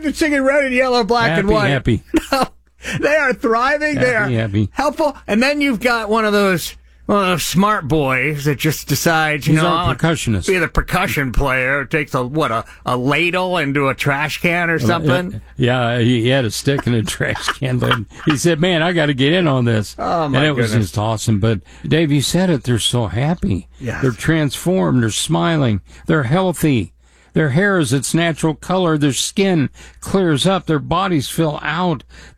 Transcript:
even singing red and yellow, black and white. Happy. No, they are thriving. They are helpful. And then you've got one of those smart boys that just decides, He's our percussionist. Be the percussion player. Takes a ladle into a trash can or something. Yeah, he had a stick in a trash can. But he said, "Man, I got to get in on this." Oh my goodness. Was just awesome. But Dave, you said it. They're so happy. Yes. They're transformed. They're smiling. They're healthy. Their hair is its natural color. Their skin clears up. Their bodies fill out.